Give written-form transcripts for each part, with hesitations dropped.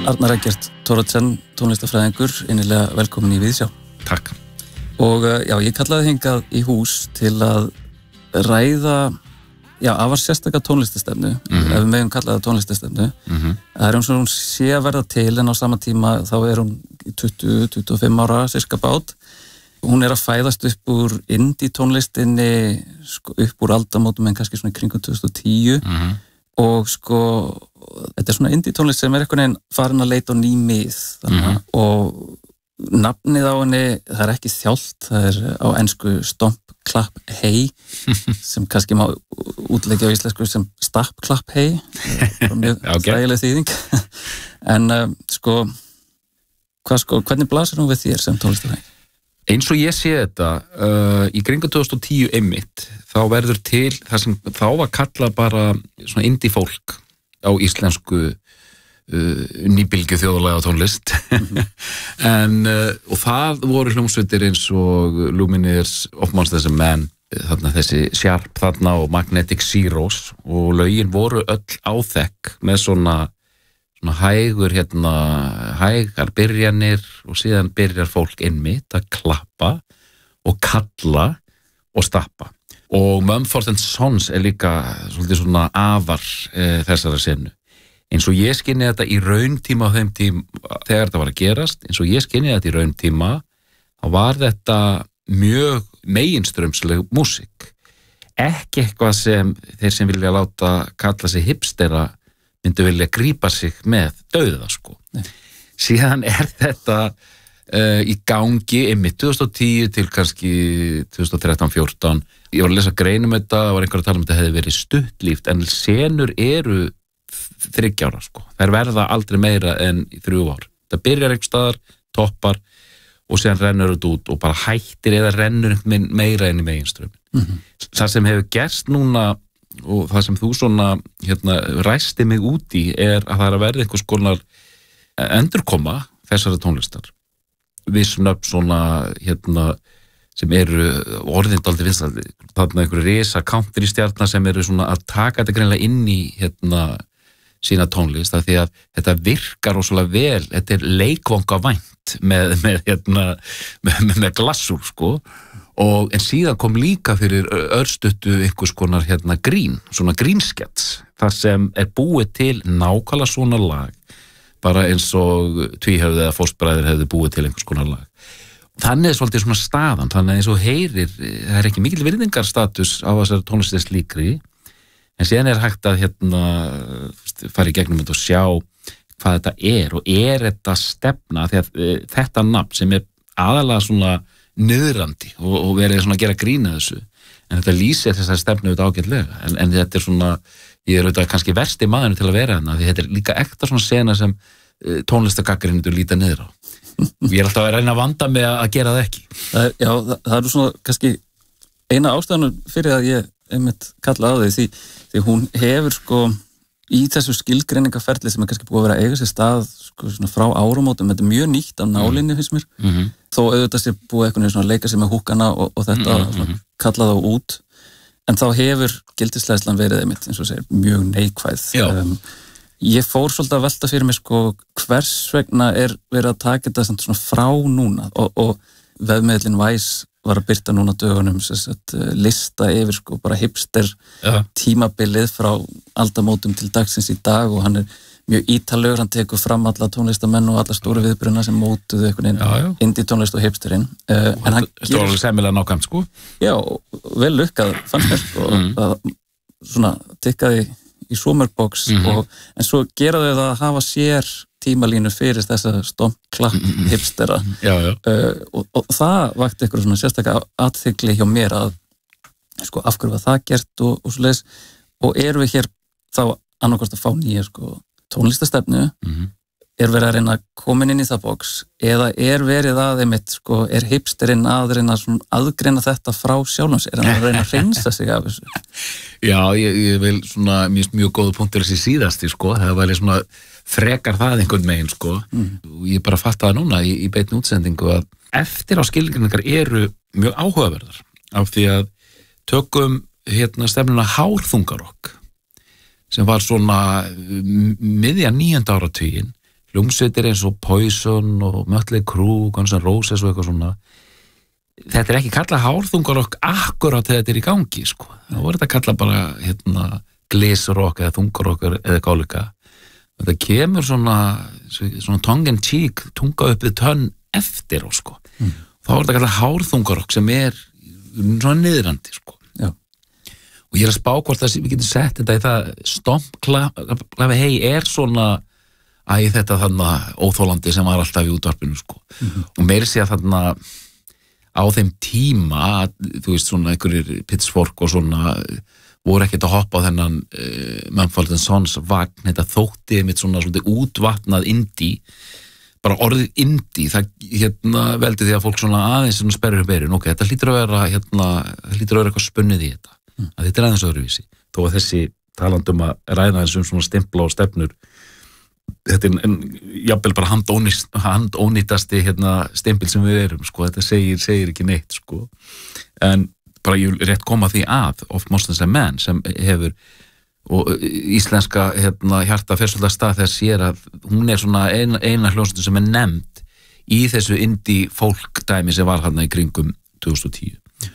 Arnar Eggert Thoroddsen, tónlistafræðingur, innilega velkomin í Viðsjá. Takk. Og já, ég kallaði hingað í hús til að ræða, afar sérstaka tónlistastefnu, ef við megum kalla það tónlistastefnu. Það er hún sé að verða til, en á sama tíma þá er hún 20-25 ára, sirka bát. Hún er að fæðast upp úr indie tónlistinni, upp úr aldamótum, en kannski svona í kringum 2010. Og þetta er svona indie tónlist sem er einhvern veginn farin að leita á ný mið. Og nafnið á henni, það er ekki þjált, það er á ensku Stomp Clap Hey, sem kannski má útleggja á íslensku sem Stapp Clap Hey, mjög þægileg þýðing. En hvernig blasir hún við þér sem tónlistarfræðingur? Eins og ég sé þetta, í kringum 2010 einmitt, þá verður til það sem þá var kallað bara svona indie fólk á íslensku nýbylgju þjóðlega tónlist. Og það voru hljómsveitir eins og Lumineers, Of Monsters and Men, þarna þessi Sharp þarna og Magnetic Zeros, og lögin voru öll áþekk með svona hægur hægar byrjanir, og síðan byrjar fólk einmitt að klappa og kalla og stappa. Og Mumford & Sons er líka svolítið svona afar þessara senu. Eins og ég skynni þetta í rauntíma á þeim tíma þegar þetta var að gerast, eins og ég skynni þetta í rauntíma, þá var þetta mjög meginströmsleg músík. Ekki eitthvað sem þeir sem vilja láta kalla sig hipstera myndu vilja grípa sig með dauða, Síðan er þetta í gangi einmitt 2010 til kannski 2013-14. Ég var að lesa greinum þetta, var einhver að tala um þetta hefði verið stuttlíft, en senur eru 3 ára, Þær verða aldrei meira en í 3 ár. Það byrjar einhver staðar, toppar, og síðan rennur þetta út og bara hættir eða rennur meira enn í meginströmmin. Það sem hefur gerst núna, og það sem þú svona ræsti mig út í, er að það er að verða einhvers konar endurkoma þessara tónlistar. Viss nöfn svona sem eru orðindaldi vinsældi, þarna einhverju risa country stjarnar sem eru svona að taka þetta greinlega inn í sína tónlist, af því að þetta virkar rosalega vel, þetta er leikvangavænt með glassúr, en síðan kom líka fyrir örstuttu einhvers konar grín, svona grínskets, þar sem er búið til nákvæmlega svona lag, bara eins og Tvíhöfði eða Fóstbræður hefði búið til einhvers konar lag. Þannig er svolítið svona staðan, þannig eins og heyrir, það er ekki mikil virðingarstatus á þessari tónlisti slíkri, en síðan er hægt að fara í gegnum þetta og sjá hvað þetta er, og er þetta stefna, því að þetta nafn sem er aðalega svona niðrandi og verið svona að gera grína þessu, en þetta lýsir þessari stefnu auðvitað ágætlega, en þetta er svona, ég er auðvitað kannski versti maðurinn til að vera þarna, því þetta er líka ekta svona sena sem tónlistagagnrýnendur líta niður á. Ég er alltaf að reyna að vanda með að gera það ekki. Það eru svona kannski eina ástæðan fyrir að ég einmitt kalla á því hún hefur í þessu skilgreiningaferli sem er kannski búið að vera að eiga sér stað svona frá áramótum, þetta er mjög nýtt af nálinni finnst mér, þó auðvitað sé búið eitthvað svona að leika sér með húkana og þetta kalla þá út, en þá hefur gildisleðslan verið einmitt, eins og segir, mjög neikvæð. Ég fór svolítið að velta fyrir mig hvers vegna er verið að taka þetta svona frá núna, og vefmiðlinn Vice var að birta núna dögunum lista yfir bara hipster tímabilið frá aldamótum til dagsins í dag, og hann er mjög ítarlegur, hann tekur fram alla tónlistamenn og alla stóru viðbruna sem mótuðu einhvern veginn indie tónlist og hipsterinn. Þetta var semmilega nákvæmt, Já, vel lukkað fannst mér, það svona tikkaði í Summerbox, en svo gera þau það að hafa sér tímalínu fyrir þessa Stomp-klapp hipstera, og það vakti eitthvað svona sérstaklega athygli hjá mér að af hverju var það gert og svoleiðis, og erum við hér þá annarkvæmst að fá nýja tónlistastefnu, er verið að reyna að koma inn í það box, eða er verið að er hipsterinn að reyna að aðgreina þetta frá sjálfum sér, er hann að reyna að hreinsa sig af þessu? Já, ég vil svona mjög góðu punktur þessi síðasti, það var svona frekar það einhvern megin, og ég bara fatt það núna í beinni útsendingu að eftir á skilgreiningar eru mjög áhugaverðar, af því að tökum stefnuna hárþungarokk, sem var svona miðja 9. áratuginn, hljómsveitir eins og Poison og Mötley Crüe, Guns N' Roses og eitthvað svona, þetta ekki kallað hárþungarokk akkurat þegar þetta í gangi, sko. Það voru þetta kallað bara, glissrock eða þungarokk eða gáleika. Þetta kemur svona tongue in cheek, tunga upp við tönn eftir á, sko. Þá voru þetta kallað hárþungarokk sem svona niðrandi, sko. Já. Og ég að spá hvort við getum sett þetta í það Stomp Clave Hey svona þetta þarna óþólandi sem var alltaf í útvarpinu, sko. Og meiri sé að þarna á þeim tíma, þú veist, svona einhverjir Pitchfork og svona voru ekkert að hoppa á þennan Mumford & Sons vagn, þetta þótti mitt svona útvatnað indie, bara orðið indie, það veldi því að fólk svona aðeins svona sperrir upp eyrun, ok, þetta hlýtur að vera eitthvað spunnið í þetta, að þetta aðeins öðruvísi, þó að þessi talandum að ræða þessum svona stimpla og stefnur, þetta jafnvel bara handónýtasti stimpil sem við erum, sko, þetta segir ekki neitt, sko, en bara ég vil rétt koma því að Of Monsters and Men sem hefur og íslenska hjarta fer svolítið að stað þess sér að hún svona eina hljómsveit sem nefnd í þessu indie folk dæmi sem var þarna í kringum 2010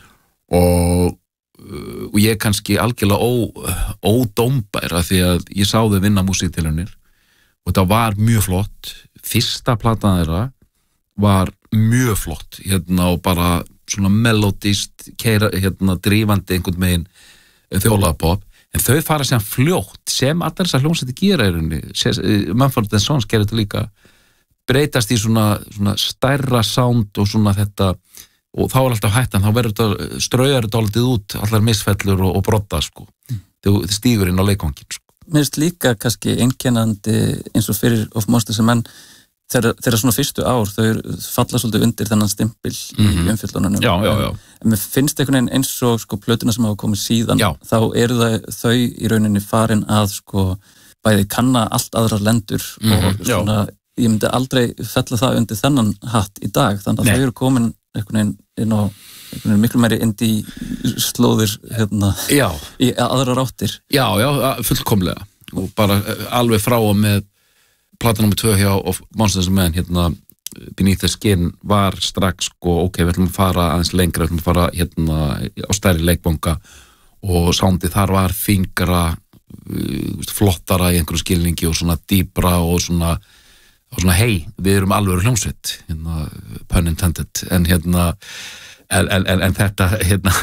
og ég kannski algjörlega ódómbær af því að ég sá þau vinna músíktilraunir og þetta var mjög flott, fyrsta platan þeirra var mjög flott og bara svona melodist drífandi einhvern megin þjóðlagapop, en þau fara sem fljótt sem allar þessar hljómsveitir gera í rauninni, Mumford & Sons gerir þetta líka, breytast í svona stærra sound og svona þetta, og þá alltaf hættan, þá verður þetta straujar dálítið út allar misfellur og brotta, sko, þegar þið stígur inn á leikvangin, sko. Mér finnst líka kannski einkennandi eins og fyrir Of Monsters and Men þeirra svona fyrstu ár, þau falla svolítið undir þennan stimpil í umfjöllunum. Já. En mér finnst einhvern veginn eins og sko plötuna sem hafa komið síðan, þá eru þau í rauninni farin að sko bæði kanna allt aðrar lendur og svona, ég myndi aldrei fella það undir þennan hatt í dag, þannig að þau eru komin einhvern veginn inn á einhvern veginn miklu meiri indie slóðir í aðrar áttir. Já, fullkomlega og bara alveg frá og með plata nr. 2 hjá Of Monsters and Men Beneath the Skin var strax sko, ok, við ætlum að fara aðeins lengra, við ætlum að fara á stærri leikbanga og soundið þar var þyngra, flottara í einhverju skilningi og svona dýpra og svona hei, við erum alveg hljómsveit, pun intended, en en þetta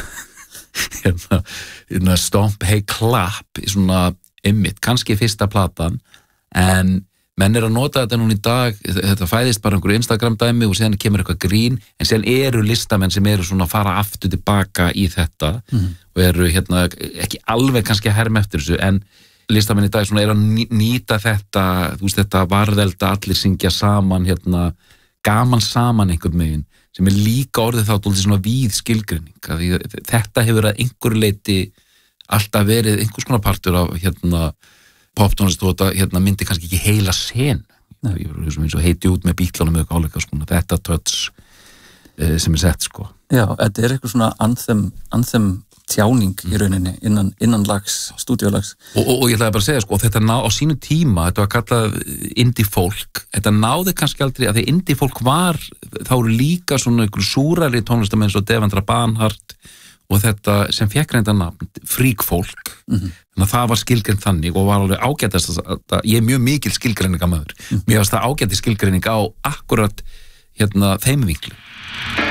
Stomp Hey Clap í svona einmitt, kannski fyrsta platan, en menn að nota þetta núna í dag, þetta fæðist bara einhverju Instagram dæmi og síðan kemur eitthvað grín, en síðan eru listamenn sem eru svona að fara aftur tilbaka í þetta og eru ekki alveg kannski að herma eftir þessu, en listamenn í dag svona eru að nýta þetta, þú veist, þetta varðelda allir syngja saman, gaman saman einhvern megin, sem líka orðið þá dálítið svona víð skilgreining, að þetta hefur að einhverju leyti alltaf verið einhvers konar partur af poptónlist og þetta myndi kannski ekki heila sen, ég verður eins og heiti út með Bítlunum eða gáleika, sko, þetta touch sem sett, sko. Já, þetta eitthvað svona anthem tjáning í rauninni innan lags, stúdíolags. Og ég ætlaði bara að segja, sko, þetta á sínu tíma, þetta var kallað indie folk, þetta náði kannski aldrei, að því indie folk var, þá eru líka svona einhverju súrari tónlistamenn eins og Devendra Banhart og þetta sem fekk reynda nafn, freakfolk, þannig að það var skilgreind þannig og var alveg ágætast, ég mjög mikil skilgreiningamæður, mér varst það ágæti skilgreining á akkurat þeim vinklu.